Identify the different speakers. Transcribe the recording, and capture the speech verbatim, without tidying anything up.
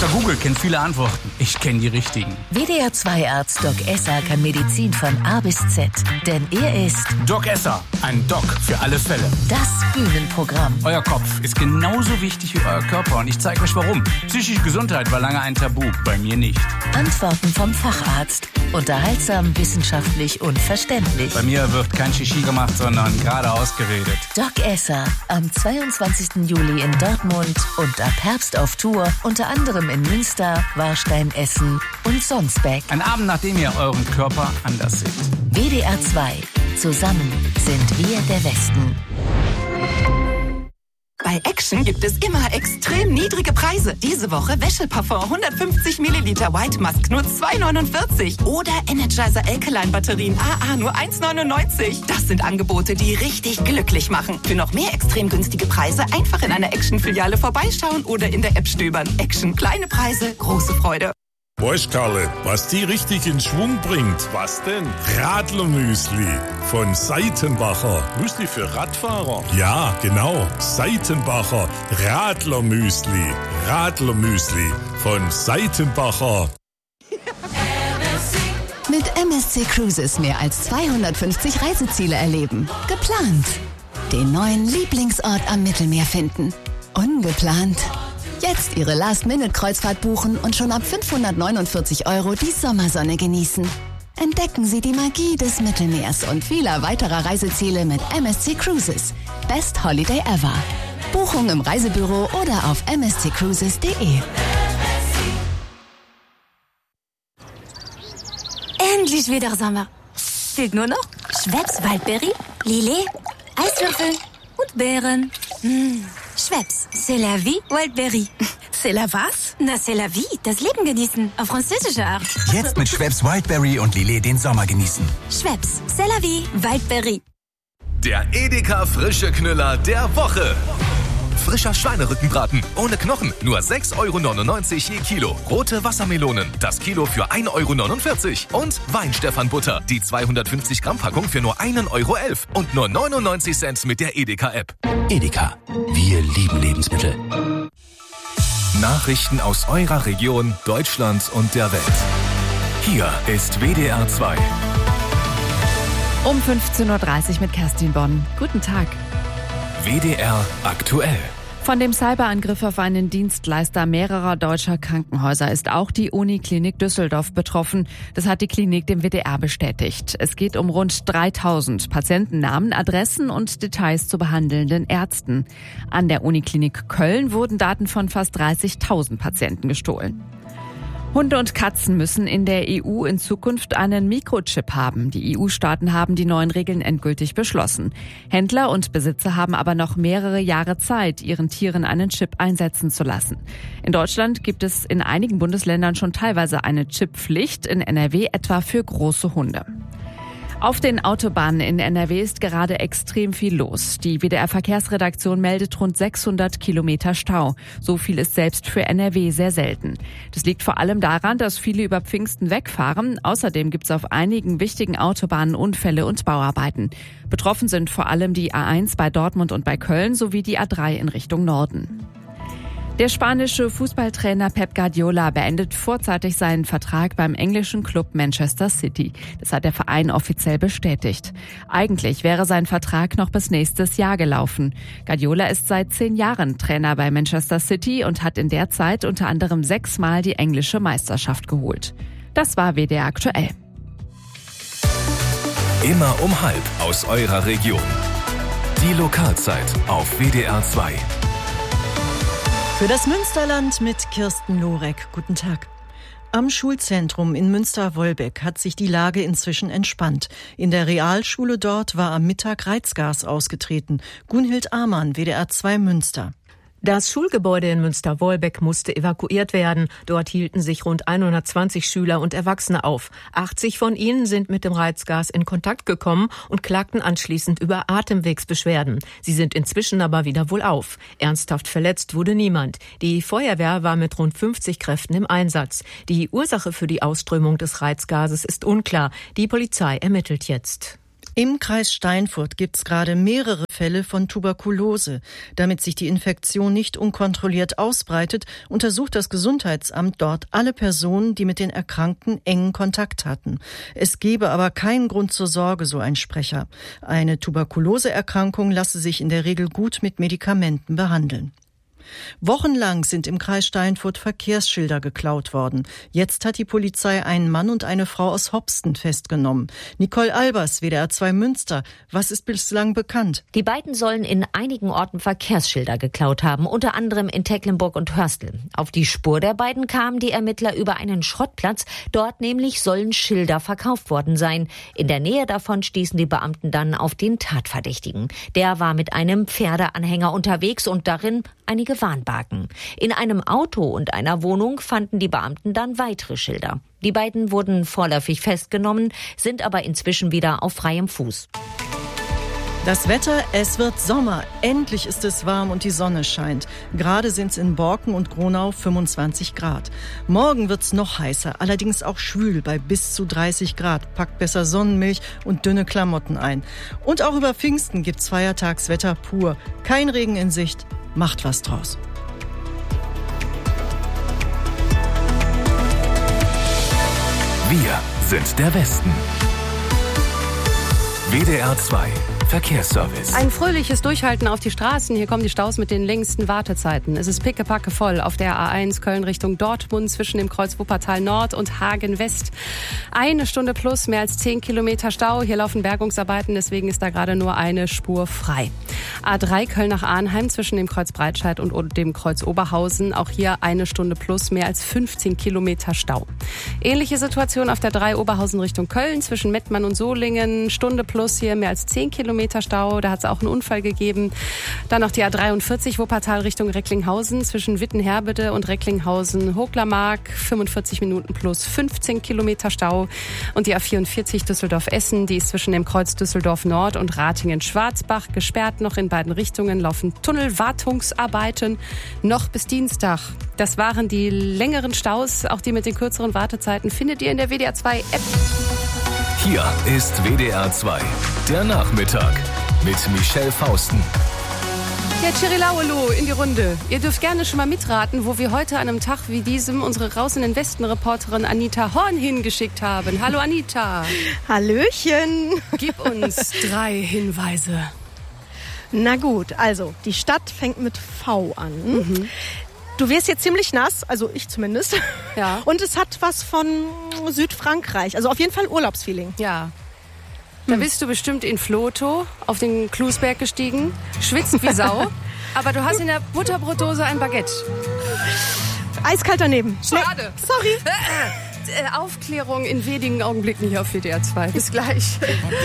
Speaker 1: Doktor Google kennt viele Antworten. Ich kenne die richtigen.
Speaker 2: W D R zwei Arzt Doc Esser kann Medizin von A bis Z. Denn er ist
Speaker 1: Doc Esser, ein Doc für alle Fälle.
Speaker 2: Das Bühnenprogramm.
Speaker 1: Euer Kopf ist genauso wichtig wie euer Körper und ich zeige euch warum. Psychische Gesundheit war lange ein Tabu, bei mir nicht.
Speaker 2: Antworten vom Facharzt. Unterhaltsam, wissenschaftlich und verständlich.
Speaker 1: Bei mir wird kein Shishi gemacht, sondern gerade ausgeredet.
Speaker 2: Doc Esser am zweiundzwanzigsten Juli in Dortmund und ab Herbst auf Tour, unter anderem in Münster, Warstein, Essen und Sonsbeck.
Speaker 1: Ein Abend, nachdem ihr euren Körper anders seht.
Speaker 2: W D R zwei. Zusammen sind wir der Westen.
Speaker 3: Bei Action gibt es immer extrem niedrige Preise. Diese Woche Wäscheparfum hundertfünfzig Milliliter White Musk nur zwei neunundvierzig. Oder Energizer Alkaline Batterien A A nur eins neunundneunzig. Das sind Angebote, die richtig glücklich machen. Für noch mehr extrem günstige Preise einfach in einer Action-Filiale vorbeischauen oder in der App stöbern. Action, kleine Preise, große Freude.
Speaker 4: Weißt Karle, was die richtig in Schwung bringt?
Speaker 5: Was denn?
Speaker 4: Radlermüsli von Seitenbacher.
Speaker 5: Müsli für Radfahrer?
Speaker 4: Ja, genau. Seitenbacher Radlermüsli. Radlermüsli von Seitenbacher.
Speaker 6: Mit M S C Cruises mehr als zweihundertfünfzig Reiseziele erleben. Geplant. Den neuen Lieblingsort am Mittelmeer finden. Ungeplant. Jetzt Ihre Last-Minute-Kreuzfahrt buchen und schon ab fünfhundertneunundvierzig Euro die Sommersonne genießen. Entdecken Sie die Magie des Mittelmeers und vieler weiterer Reiseziele mit M S C Cruises. Best Holiday ever. Buchung im Reisebüro oder auf m s c cruises punkt d e.
Speaker 7: Endlich wieder Sommer. Fehlt nur noch Schweppes Waldbeere, Lillet, Eiswürfel und Beeren. Mmh. Schweppes, c'est la vie, Wildberry.
Speaker 8: C'est la was?
Speaker 7: Na, c'est la vie, das Leben genießen, auf französische Art.
Speaker 9: Jetzt mit Schweppes Wildberry und Lillet den Sommer genießen.
Speaker 7: Schweppes, c'est la vie, Wildberry.
Speaker 10: Der Edeka Frische Knüller der Woche. Frischer Schweinerückenbraten, ohne Knochen, nur sechs Euro neunundneunzig je Kilo. Rote Wassermelonen, das Kilo für ein Euro neunundvierzig. Und Weinstefan-Butter, die zweihundertfünfzig Gramm Packung für nur ein Euro elf. Und nur neunundneunzig Cent mit der Edeka-App.
Speaker 9: Edeka, wir lieben Lebensmittel.
Speaker 10: Nachrichten aus eurer Region, Deutschland und der Welt. Hier ist W D R zwei.
Speaker 11: Um fünfzehn Uhr dreißig mit Kerstin Bonn. Guten Tag.
Speaker 10: W D R aktuell.
Speaker 11: Von dem Cyberangriff auf einen Dienstleister mehrerer deutscher Krankenhäuser ist auch die Uniklinik Düsseldorf betroffen. Das hat die Klinik dem W D R bestätigt. Es geht um rund dreitausend Patientennamen, Adressen und Details zu behandelnden Ärzten. An der Uniklinik Köln wurden Daten von fast dreißigtausend Patienten gestohlen. Hunde und Katzen müssen in der E U in Zukunft einen Mikrochip haben. Die E U-Staaten haben die neuen Regeln endgültig beschlossen. Händler und Besitzer haben aber noch mehrere Jahre Zeit, ihren Tieren einen Chip einsetzen zu lassen. In Deutschland gibt es in einigen Bundesländern schon teilweise eine Chipppflicht, in N R W etwa für große Hunde. Auf den Autobahnen in N R W ist gerade extrem viel los. Die W D R-Verkehrsredaktion meldet rund sechshundert Kilometer Stau. So viel ist selbst für N R W sehr selten. Das liegt vor allem daran, dass viele über Pfingsten wegfahren. Außerdem gibt es auf einigen wichtigen Autobahnen Unfälle und Bauarbeiten. Betroffen sind vor allem die A eins bei Dortmund und bei Köln sowie die A drei in Richtung Norden. Der spanische Fußballtrainer Pep Guardiola beendet vorzeitig seinen Vertrag beim englischen Club Manchester City. Das hat der Verein offiziell bestätigt. Eigentlich wäre sein Vertrag noch bis nächstes Jahr gelaufen. Guardiola ist seit zehn Jahren Trainer bei Manchester City und hat in der Zeit unter anderem sechsmal die englische Meisterschaft geholt. Das war W D R aktuell.
Speaker 10: Immer um halb aus eurer Region. Die Lokalzeit auf W D R zwei.
Speaker 12: Für das Münsterland mit Kirsten Lorek. Guten Tag. Am Schulzentrum in Münster-Wolbeck hat sich die Lage inzwischen entspannt. In der Realschule dort war am Mittag Reizgas ausgetreten. Gunhild Amann, W D R zwei Münster.
Speaker 13: Das Schulgebäude in Münster-Wolbeck musste evakuiert werden. Dort hielten sich rund hundertzwanzig Schüler und Erwachsene auf. achtzig von ihnen sind mit dem Reizgas in Kontakt gekommen und klagten anschließend über Atemwegsbeschwerden. Sie sind inzwischen aber wieder wohlauf. Ernsthaft verletzt wurde niemand. Die Feuerwehr war mit rund fünfzig Kräften im Einsatz. Die Ursache für die Ausströmung des Reizgases ist unklar. Die Polizei ermittelt jetzt.
Speaker 12: Im Kreis Steinfurt gibt es gerade mehrere Fälle von Tuberkulose. Damit sich die Infektion nicht unkontrolliert ausbreitet, untersucht das Gesundheitsamt dort alle Personen, die mit den Erkrankten engen Kontakt hatten. Es gebe aber keinen Grund zur Sorge, so ein Sprecher. Eine Tuberkuloseerkrankung lasse sich in der Regel gut mit Medikamenten behandeln. Wochenlang sind im Kreis Steinfurt Verkehrsschilder geklaut worden. Jetzt hat die Polizei einen Mann und eine Frau aus Hopsten festgenommen. Nicole Albers, W D R zwei Münster. Was ist bislang bekannt?
Speaker 5: Die beiden sollen in einigen Orten Verkehrsschilder geklaut haben, unter anderem in Tecklenburg und Hörstel. Auf die Spur der beiden kamen die Ermittler über einen Schrottplatz. Dort nämlich sollen Schilder verkauft worden sein. In der Nähe davon stießen die Beamten dann auf den Tatverdächtigen. Der war mit einem Pferdeanhänger unterwegs und darin einige Warnbarken. In einem Auto und einer Wohnung fanden die Beamten dann weitere Schilder. Die beiden wurden vorläufig festgenommen, sind aber inzwischen wieder auf freiem Fuß.
Speaker 12: Das Wetter, es wird Sommer. Endlich ist es warm und die Sonne scheint. Gerade sind es in Borken und Gronau fünfundzwanzig Grad. Morgen wird's noch heißer, allerdings auch schwül bei bis zu dreißig Grad. Packt besser Sonnenmilch und dünne Klamotten ein. Und auch über Pfingsten gibt's Feiertagswetter pur. Kein Regen in Sicht. Macht was draus.
Speaker 10: Wir sind der Westen. W D R zwei Verkehrsservice.
Speaker 8: Ein fröhliches Durchhalten auf die Straßen. Hier kommen die Staus mit den längsten Wartezeiten. Es ist pickepacke voll auf der A eins Köln Richtung Dortmund zwischen dem Kreuz Wuppertal Nord und Hagen West. Eine Stunde plus, mehr als zehn Kilometer Stau. Hier laufen Bergungsarbeiten, deswegen ist da gerade nur eine Spur frei. A drei Köln nach Arnheim zwischen dem Kreuz Breitscheid und dem Kreuz Oberhausen. Auch hier eine Stunde plus, mehr als fünfzehn Kilometer Stau. Ähnliche Situation auf der drei Oberhausen Richtung Köln zwischen Mettmann und Solingen. Stunde plus hier, mehr als zehn Kilometer Stau. Da hat es auch einen Unfall gegeben. Dann noch die A dreiundvierzig Wuppertal Richtung Recklinghausen zwischen Wittenherbede und Recklinghausen-Hochlermark. fünfundvierzig Minuten plus fünfzehn Kilometer Stau. Und die A vierundvierzig Düsseldorf-Essen, die ist zwischen dem Kreuz Düsseldorf Nord und Ratingen-Schwarzbach gesperrt. Noch in beiden Richtungen laufen Tunnelwartungsarbeiten noch bis Dienstag. Das waren die längeren Staus. Auch die mit den kürzeren Wartezeiten findet ihr in der W D R zwei App.
Speaker 10: Hier ist W D R zwei, der Nachmittag mit Michelle Fausten.
Speaker 8: Ja, Chirilauelu in die Runde. Ihr dürft gerne schon mal mitraten, wo wir heute an einem Tag wie diesem unsere Raus in den Westen-Reporterin Anita Horn hingeschickt haben. Hallo Anita.
Speaker 14: Hallöchen.
Speaker 8: Gib uns drei Hinweise.
Speaker 14: Na gut, also die Stadt fängt mit V an. Mhm. Du wirst jetzt ziemlich nass, also ich zumindest.
Speaker 8: Ja.
Speaker 14: Und es hat was von Südfrankreich, also auf jeden Fall Urlaubsfeeling.
Speaker 8: Ja. Da bist du bestimmt in Floto auf den Klusberg gestiegen, schwitzt wie Sau, aber du hast in der Butterbrotdose ein Baguette.
Speaker 14: Eiskalt daneben.
Speaker 8: Schade.
Speaker 14: Nee, sorry.
Speaker 8: Aufklärung in wenigen Augenblicken hier auf W D R zwei. Bis gleich.